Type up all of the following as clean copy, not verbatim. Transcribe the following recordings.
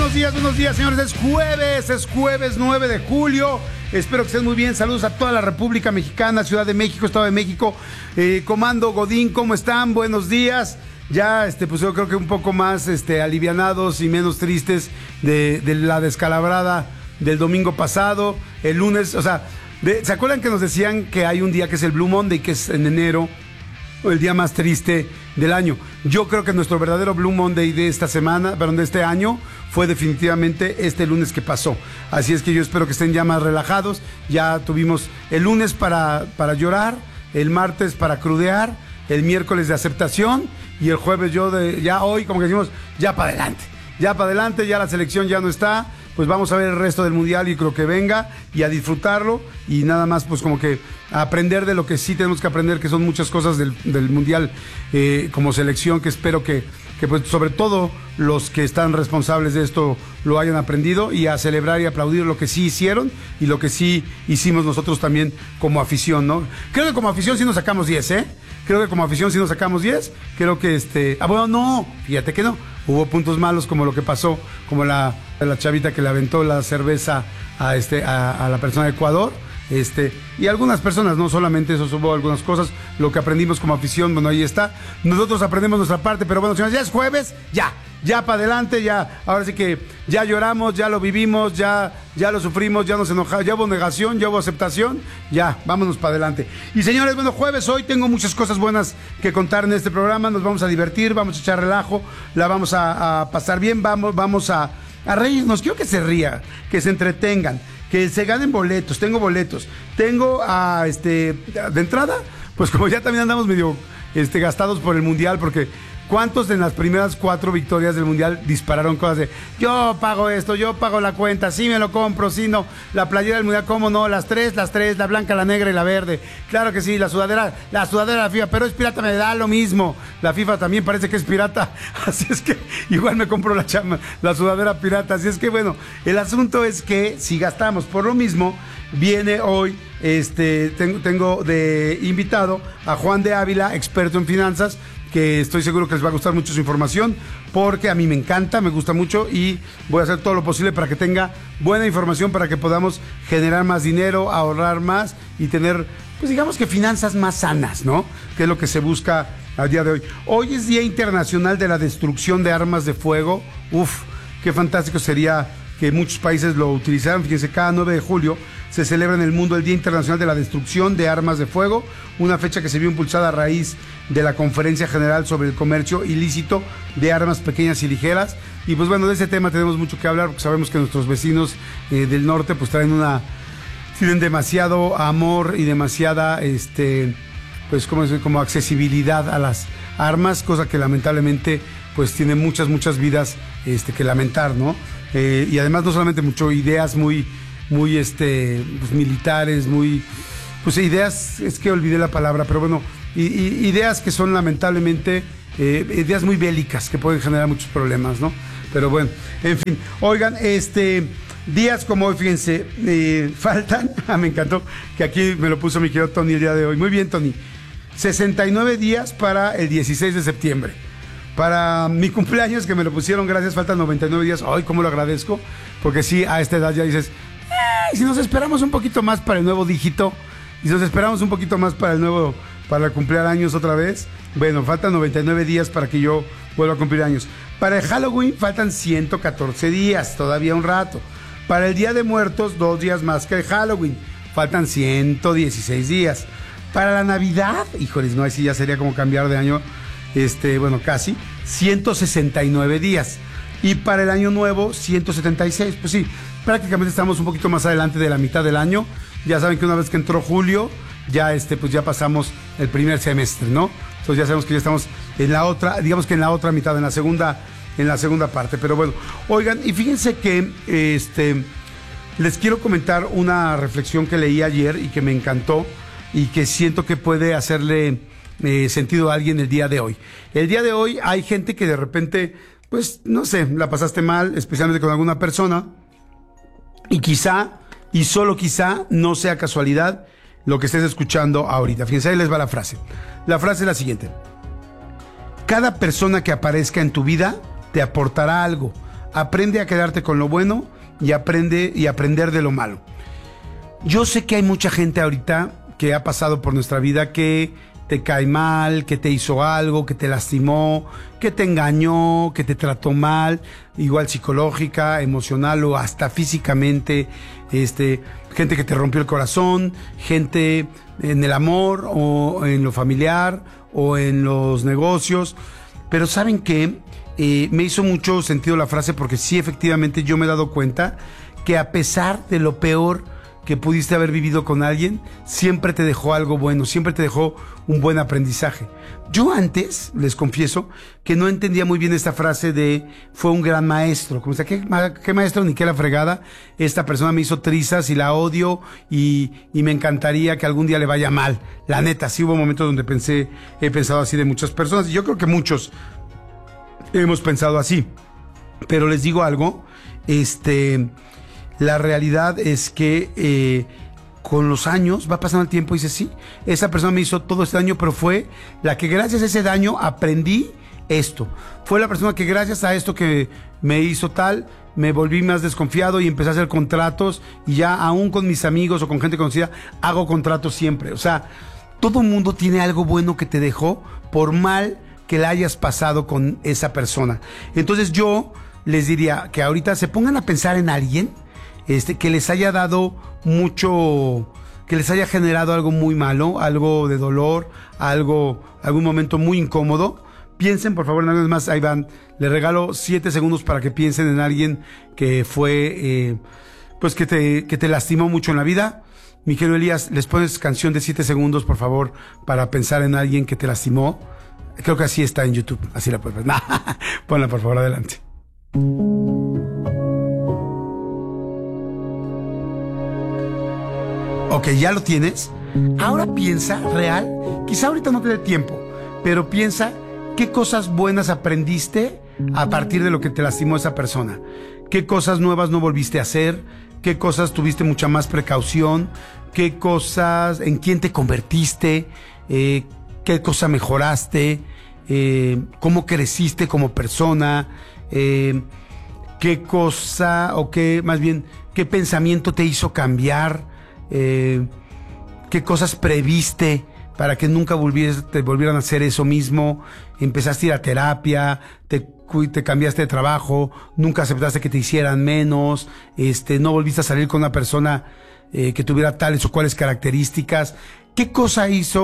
buenos días, señores. Es jueves 9 de julio. Espero que estén muy bien. Saludos a toda la República Mexicana, Ciudad de México, Estado de México. Comando Godín, ¿cómo están? Buenos días. Ya, pues yo creo que un poco más alivianados y menos tristes de la descalabrada del domingo pasado. El lunes, ¿se acuerdan que nos decían que hay un día que es el Blue Monday, que es en enero, el día más triste del año? Yo creo que nuestro verdadero Blue Monday de esta semana, de este año, fue definitivamente este lunes que pasó. Así es que yo espero que estén ya más relajados. Ya tuvimos el lunes para llorar, el martes para crudear, el miércoles de aceptación y el jueves ya hoy, como que decimos, ya para adelante. Ya para adelante, ya la selección ya no está. Pues vamos a ver el resto del mundial y creo que venga y a disfrutarlo y nada más pues como que a aprender de lo que sí tenemos que aprender, que son muchas cosas del mundial como selección, que espero que pues sobre todo los que están responsables de esto lo hayan aprendido, y a celebrar y aplaudir lo que sí hicieron y lo que sí hicimos nosotros también como afición, ¿no? Creo que como afición sí nos sacamos 10, Creo que como afición sí nos sacamos 10. Creo que no, fíjate que no. Hubo puntos malos como lo que pasó, como la chavita que le aventó la cerveza a la persona de Ecuador. Y algunas personas, no solamente eso, hubo algunas cosas. Lo que aprendimos como afición, bueno, ahí está. Nosotros aprendemos nuestra parte, pero bueno, señores, ya es jueves, ya para adelante, ya, ahora sí que ya lloramos, ya lo vivimos, ya lo sufrimos, ya nos enojamos, ya hubo negación, ya hubo aceptación, ya, vámonos para adelante. Y señores, bueno, jueves hoy tengo muchas cosas buenas que contar en este programa. Nos vamos a divertir, vamos a echar relajo, la vamos a pasar bien, vamos a reírnos. Quiero que se ría, que se entretengan, que se ganen boletos. Tengo boletos. Tengo de entrada, pues como ya también andamos medio gastados por el mundial, porque ¿cuántos en las primeras 4 victorias del mundial dispararon cosas de yo pago esto, yo pago la cuenta, sí me lo compro, sí no, la playera del mundial, cómo no, las tres, la blanca, la negra y la verde, claro que sí, la sudadera de la FIFA, pero es pirata, me da lo mismo, la FIFA también parece que es pirata, así es que igual me compro la sudadera pirata, así es que bueno, el asunto es que si gastamos por lo mismo, viene hoy, tengo de invitado a Juan de Ávila, experto en finanzas, que estoy seguro que les va a gustar mucho su información, porque a mí me encanta, me gusta mucho, y voy a hacer todo lo posible para que tenga buena información, para que podamos generar más dinero, ahorrar más y tener, pues digamos que finanzas más sanas, ¿no? Que es lo que se busca al día de hoy. Hoy es Día Internacional de la Destrucción de Armas de Fuego. Uf, qué fantástico sería que muchos países lo utilizaran. Fíjense, cada 9 de julio se celebra en el mundo el Día Internacional de la Destrucción de Armas de Fuego, una fecha que se vio impulsada a raíz de la Conferencia General sobre el Comercio Ilícito de Armas Pequeñas y Ligeras. Y pues bueno, de ese tema tenemos mucho que hablar, porque sabemos que nuestros vecinos del norte pues tienen demasiado amor y demasiada pues como accesibilidad a las armas, cosa que lamentablemente pues tiene muchas vidas que lamentar, ¿no? Y además no solamente ideas muy pues militares, pues ideas, es que olvidé la palabra, pero bueno, ideas que son lamentablemente ideas muy bélicas que pueden generar muchos problemas, ¿no? Pero bueno, en fin, oigan, días como hoy, fíjense, faltan, me encantó que aquí me lo puso mi querido Tony el día de hoy. Muy bien, Tony. 69 días para el 16 de septiembre. Para mi cumpleaños, que me lo pusieron, gracias, faltan 99 días. Ay, cómo lo agradezco, porque sí, a esta edad ya dices, si nos esperamos un poquito más para el nuevo dígito, y si nos esperamos un poquito más para cumplir años otra vez, bueno, faltan 99 días para que yo vuelva a cumplir años. Para el Halloween faltan 114 días, todavía un rato. Para el Día de Muertos, 2 días más que el Halloween, faltan 116 días. Para la Navidad, híjoles, no, así ya sería como cambiar de año, bueno, casi 169 días. Y para el Año Nuevo, 176. Pues sí, prácticamente estamos un poquito más adelante de la mitad del año. Ya saben que una vez que entró julio, ya pues ya pasamos el primer semestre, ¿no? Entonces ya sabemos que ya estamos en la otra, digamos que en la otra mitad, en la segunda parte. Pero bueno, oigan, y fíjense que les quiero comentar una reflexión que leí ayer y que me encantó y que siento que puede hacerle sentido a alguien el día de hoy. El día de hoy hay gente que de repente, pues, no sé, la pasaste mal, especialmente con alguna persona, y quizá, y solo quizá, no sea casualidad lo que estés escuchando ahorita. Fíjense, ahí les va la frase. La frase es la siguiente: cada persona que aparezca en tu vida te aportará algo, aprende a quedarte con lo bueno y aprender de lo malo. Yo sé que hay mucha gente ahorita que ha pasado por nuestra vida que te cae mal, que te hizo algo, que te lastimó, que te engañó, que te trató mal, igual psicológica, emocional o hasta físicamente, gente que te rompió el corazón, gente en el amor o en lo familiar o en los negocios. Pero ¿saben qué? Me hizo mucho sentido la frase porque sí, efectivamente yo me he dado cuenta que a pesar de lo peor que pudiste haber vivido con alguien, siempre te dejó algo bueno, siempre te dejó un buen aprendizaje. Yo antes, les confieso, que no entendía muy bien esta frase de fue un gran maestro. Como sea, ¿qué maestro ni qué la fregada? Esta persona me hizo trizas y la odio y me encantaría que algún día le vaya mal. La neta, sí hubo momentos donde he pensado así de muchas personas y yo creo que muchos hemos pensado así. Pero les digo algo, la realidad es que con los años va pasando el tiempo y dices, sí, esa persona me hizo todo este daño, pero fue la que gracias a ese daño aprendí esto. Fue la persona que gracias a esto que me hizo tal, me volví más desconfiado y empecé a hacer contratos y ya aún con mis amigos o con gente conocida hago contratos siempre. O sea, todo mundo tiene algo bueno que te dejó por mal que la hayas pasado con esa persona. Entonces yo les diría que ahorita se pongan a pensar en alguien que les haya dado mucho, que les haya generado algo muy malo, algo de dolor, algún momento muy incómodo. Piensen, por favor, en alguien más. Ahí van. Les regalo 7 segundos para que piensen en alguien que fue, que te lastimó mucho en la vida. Mi querido Elías, les pones canción de 7 segundos, por favor, para pensar en alguien que te lastimó. Creo que así está en YouTube. Así la puedes ver. Ponla, por favor, adelante. Ok, ya lo tienes. Ahora piensa, real, quizá ahorita no te dé tiempo, pero piensa qué cosas buenas aprendiste a partir de lo que te lastimó esa persona. Qué cosas nuevas no volviste a hacer, qué cosas tuviste mucha más precaución, qué cosas, en quién te convertiste, qué cosa mejoraste, cómo creciste como persona, qué cosa, o qué, más bien, qué pensamiento te hizo cambiar. Qué cosas previste para que nunca te volvieran a hacer eso mismo. Empezaste a ir a terapia, te cambiaste de trabajo, nunca aceptaste que te hicieran menos, no volviste a salir con una persona que tuviera tales o cuales características. ¿Qué cosa hizo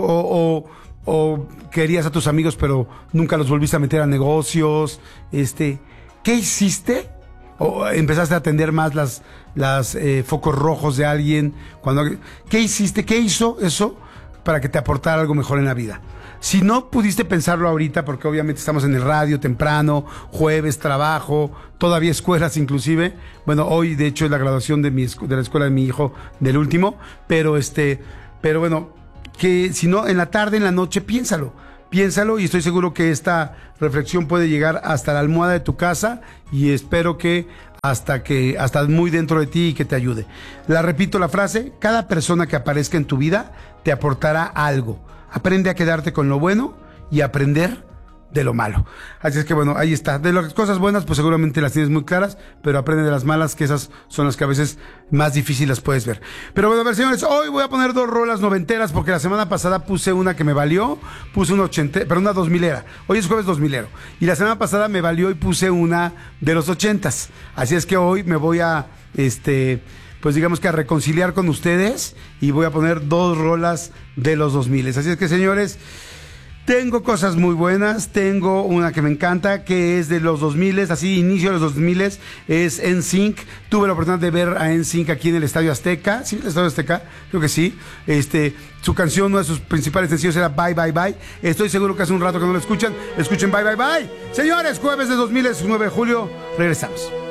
o querías a tus amigos pero nunca los volviste a meter a negocios? ¿Qué hiciste? ¿O empezaste a atender más las focos rojos de alguien? ¿Qué hiciste? ¿Qué hizo eso para que te aportara algo mejor en la vida? Si no pudiste pensarlo ahorita, porque obviamente estamos en el radio temprano, jueves, trabajo, todavía escuelas inclusive. Bueno, hoy de hecho es la graduación de la escuela de mi hijo, del último, pero bueno, que si no, en la tarde, en la noche, piénsalo y estoy seguro que esta reflexión puede llegar hasta la almohada de tu casa y espero que hasta muy dentro de ti y que te ayude. Repito la frase: cada persona que aparezca en tu vida te aportará algo. Aprende a quedarte con lo bueno y aprender de lo malo. Así es que bueno, ahí está. De las cosas buenas, pues seguramente las tienes muy claras, pero aprende de las malas, que esas son las que a veces más difíciles las puedes ver. Pero bueno, a ver, señores, hoy voy a poner 2 rolas noventeras, porque la semana pasada puse una que me valió, puse una 2000era. Hoy es jueves 2000ero. Y la semana pasada me valió y puse una de los 80s. Así es que hoy me voy a, pues digamos que a reconciliar con ustedes y voy a poner 2 rolas de los 2000. Así es que, señores, tengo cosas muy buenas. Tengo una que me encanta, que es de los 2000, así inicio de los 2000, es NSYNC. Tuve la oportunidad de ver a NSYNC aquí en el Estadio Azteca. ¿Sí? ¿El Estadio Azteca? Creo que sí. Su canción, uno de sus principales sencillos era Bye Bye Bye. Estoy seguro que hace un rato que no lo escuchan. Escuchen Bye Bye Bye. Señores, jueves de 2000, 9 de julio. Regresamos.